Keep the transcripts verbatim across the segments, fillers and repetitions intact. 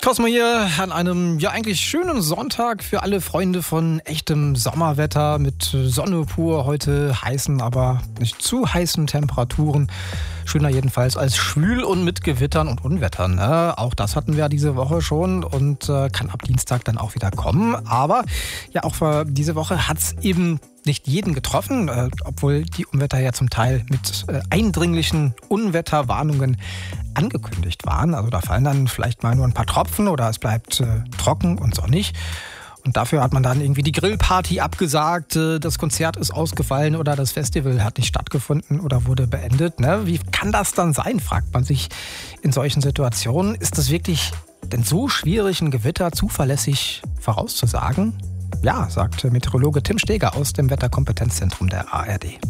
Cosmo hier an einem ja eigentlich schönen Sonntag für alle Freunde von echtem Sommerwetter mit Sonne pur, heute heißen, aber nicht zu heißen Temperaturen. Schöner jedenfalls als schwül und mit Gewittern und Unwettern. Ne? Auch das hatten wir diese Woche schon und äh, kann ab Dienstag dann auch wieder kommen. Aber ja, auch für diese Woche hat es eben nicht jeden getroffen, äh, obwohl die Unwetter ja zum Teil mit äh, eindringlichen Unwetterwarnungen angekündigt waren. Also da fallen dann vielleicht mal nur ein paar Tropfen oder es bleibt äh, trocken und sonnig. Und dafür hat man dann irgendwie die Grillparty abgesagt, äh, das Konzert ist ausgefallen oder das Festival hat nicht stattgefunden oder wurde beendet. Ne? Wie kann das dann sein, fragt man sich in solchen Situationen. Ist es wirklich denn so schwierig, ein Gewitter zuverlässig vorauszusagen? Ja, sagt Meteorologe Tim Steger aus dem Wetterkompetenzzentrum der A R D.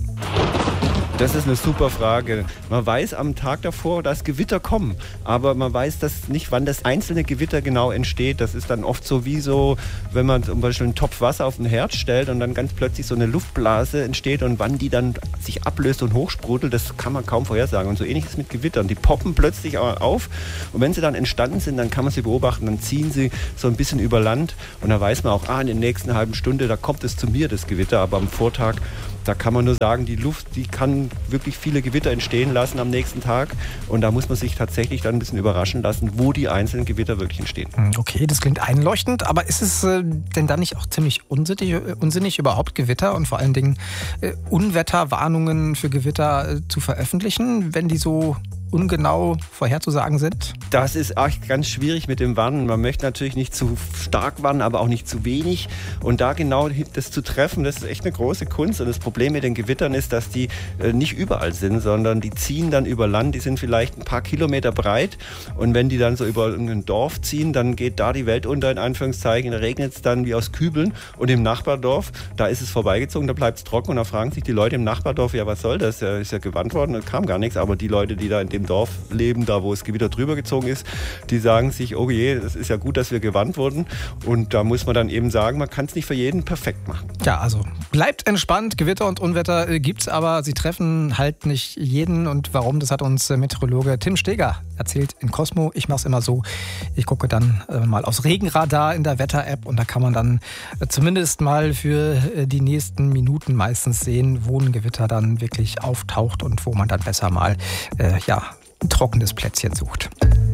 Das ist eine super Frage. Man weiß am Tag davor, dass Gewitter kommen, aber man weiß das nicht, wann das einzelne Gewitter genau entsteht. Das ist dann oft so wie so, wenn man zum Beispiel einen Topf Wasser auf den Herd stellt und dann ganz plötzlich so eine Luftblase entsteht und wann die dann sich ablöst und hochsprudelt, das kann man kaum vorhersagen. Und so ähnlich ist es mit Gewittern. Die poppen plötzlich auf und wenn sie dann entstanden sind, dann kann man sie beobachten, dann ziehen sie so ein bisschen über Land und dann weiß man auch, ah, in der nächsten halben Stunde, da kommt es zu mir, das Gewitter, aber am Vortag, da kann man nur sagen, die Luft, die kann wirklich viele Gewitter entstehen lassen am nächsten Tag. Und da muss man sich tatsächlich dann ein bisschen überraschen lassen, wo die einzelnen Gewitter wirklich entstehen. Okay, das klingt einleuchtend. Aber ist es äh, denn dann nicht auch ziemlich unsinnig, unsinnig überhaupt Gewitter und vor allen Dingen äh, Unwetterwarnungen für Gewitter äh, zu veröffentlichen, wenn die so ungenau vorherzusagen sind? Das ist echt ganz schwierig mit dem Warnen. Man möchte natürlich nicht zu stark warnen, aber auch nicht zu wenig. Und da genau das zu treffen, das ist echt eine große Kunst. Und das Problem mit den Gewittern ist, dass die nicht überall sind, sondern die ziehen dann über Land. Die sind vielleicht ein paar Kilometer breit. Und wenn die dann so über ein Dorf ziehen, dann geht da die Welt unter, in Anführungszeichen. Da regnet es dann wie aus Kübeln. Und im Nachbardorf, da ist es vorbeigezogen, da bleibt es trocken. Und da fragen sich die Leute im Nachbardorf, ja, was soll das? Da ist ja gewarnt worden, da kam gar nichts. Aber die Leute, die da in dem Dorf leben, da wo das Gewitter drüber gezogen ist, die sagen sich, oh je, das ist ja gut, dass wir gewarnt wurden. Und da muss man dann eben sagen, man kann es nicht für jeden perfekt machen. Ja, also bleibt entspannt. Gewitter und Unwetter äh, gibt's, aber sie treffen halt nicht jeden. Und warum, das hat uns äh, Meteorologe Tim Steger erzählt in Cosmo. Ich mache es immer so, ich gucke dann äh, mal aufs Regenradar in der Wetter-App und da kann man dann äh, zumindest mal für äh, die nächsten Minuten meistens sehen, wo ein Gewitter dann wirklich auftaucht und wo man dann besser mal äh, ja, ein trockenes Plätzchen sucht.